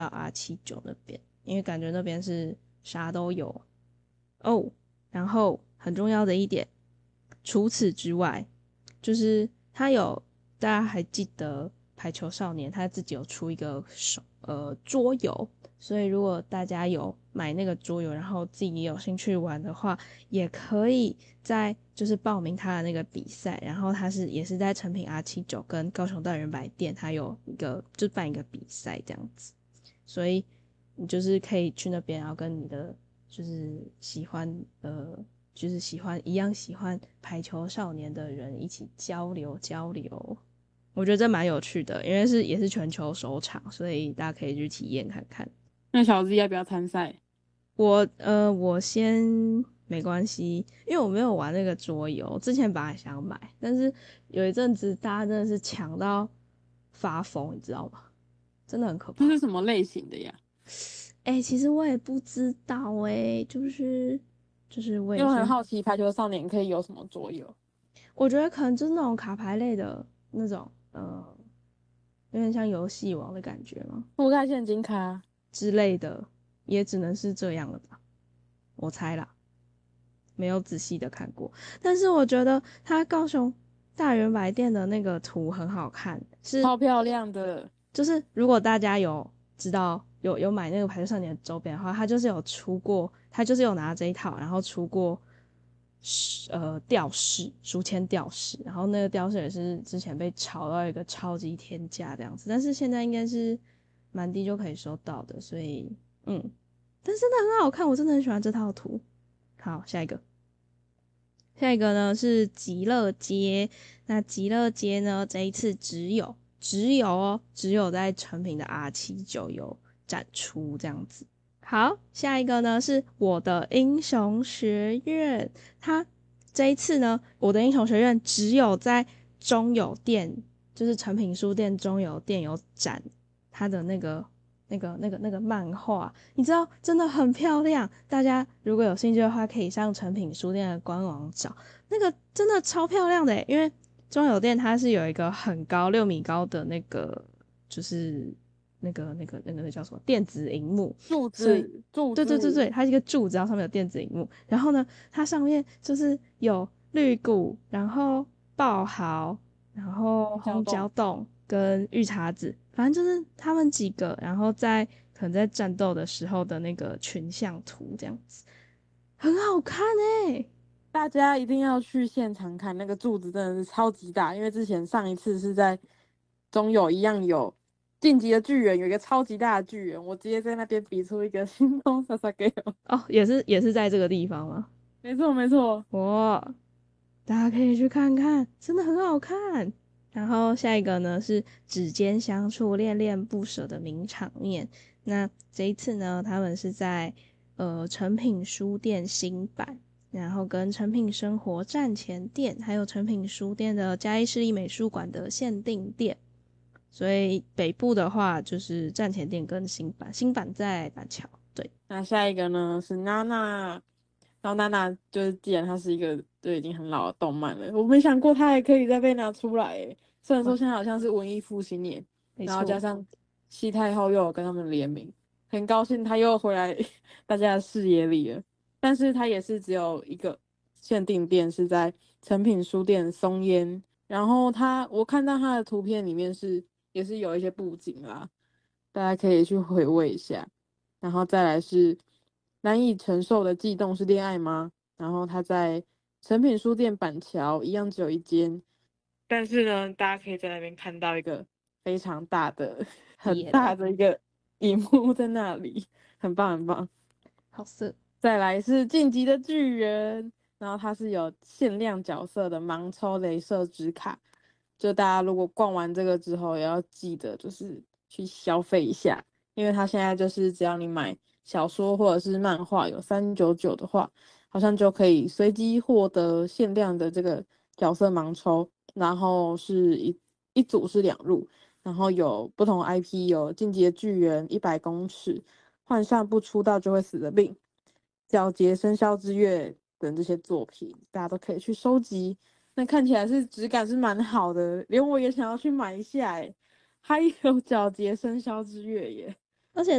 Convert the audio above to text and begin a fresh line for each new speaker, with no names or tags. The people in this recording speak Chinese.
R79那边，因为感觉那边是啥都有哦。然后很重要的一点，除此之外，就是他有大家还记得排球少年他自己有出一个桌游，所以如果大家有买那个桌游，然后自己也有兴趣玩的话，也可以在就是报名他的那个比赛，然后他也是在成品 R79跟高雄大圆百店，他有一个就办一个比赛这样子，所以你就是可以去那边，然后跟你的就是喜欢就是一样喜欢排球少年的人一起交流交流。我觉得这蛮有趣的，因为也是全球首场，所以大家可以去体验看看。
那小子要不要参赛？
我先没关系，因为我没有玩那个桌游，之前本来想买，但是有一阵子大家真的是抢到发疯，你知道吗？真的很可怕。
这是什么类型的呀？
其实我也不知道就是我
因为我很
也是，
好奇，排球少年可以有什么桌游？
我觉得可能就是那种卡牌类的那种，有点像游戏王的感觉吗
覆盖现金卡。
之类的，也只能是这样了吧，我猜啦。没有仔细的看过，但是我觉得他高雄大圆白店的那个图很好看，
超漂亮的。
就是如果大家有知道有买那个排球少年的周边的话，他就是有出过，他就是有拿这一套，然后出过吊饰书签吊饰，然后那个吊饰也是之前被炒到一个超级天价这样子，但是现在应该是蛮低就可以收到的，所以但是真的很好看，我真的很喜欢这套图。好，下一个。下一个呢是极乐街，那极乐街呢这一次只有在成品的 R79有展出这样子。好，下一个呢是我的英雄学院，它这一次呢，我的英雄学院只有在中友店，就是成品书店中友店有展它的那个漫画，你知道真的很漂亮。大家如果有兴趣的话，可以上成品书店的官网找，那个真的超漂亮的耶，因为中友店它是有一个很高6米高的那个，就是那个叫什么电子荧幕，
柱
所以
子，柱
对对对对，
子。
它是一个柱子，然后上面有电子荧幕，然后呢，它上面就是有绿谷，然后爆豪，然后红椒
小洞。
冻跟御茶子，反正就是他们几个，然后可能在战斗的时候的那个群像图这样子，很好看欸。
大家一定要去现场看，那个柱子真的是超级大。因为之前上一次是在中友一样有晋级的巨人，有一个超级大的巨人，我直接在那边比出一个心动萨萨给我。
哦，也是在这个地方吗？
没错没错。
哇，大家可以去看看，真的很好看。然后下一个呢是指尖相触、恋恋不舍的名场面。那这一次呢，他们是在诚品书店新版，然后跟诚品生活站前店，还有诚品书店的嘉义市立美术馆的限定店。所以北部的话就是站前店跟新版，新版在板桥。对，
那下一个呢是娜娜，然后娜娜就是既然它是一个就已经很老的动漫了，我没想过它还可以再被拿出来诶。虽然说
哇，
现在好像是文艺复兴年，然后加
没错，
上西太后又有跟他们联名，很高兴他又回来大家的视野里了。但是它也是只有一个限定店，是在诚品书店松烟。然后我看到它的图片里面也是有一些布景啦，大家可以去回味一下。然后再来是难以承受的悸动是恋爱吗？然后他在诚品书店板桥一样只有一间，但是呢，大家可以在那边看到一个非常大的、很大
毕业了，
的一个荧幕在那里，很棒很棒。
好色，
再来是晋级的巨人，然后它是有限量角色的盲抽镭射纸卡，就大家如果逛完这个之后，也要记得就是去消费一下，因为它现在就是只要你买小说或者是漫画有399的话，好像就可以随机获得限量的这个角色盲抽，然后是一组是2入，然后有不同 IP，有进击的巨人、100公尺、换上不出道就会死的病、皎洁生肖之月等这些作品，大家都可以去收集。那看起来是质感是蛮好的，连我也想要去买一下诶。还有皎洁生肖之月耶。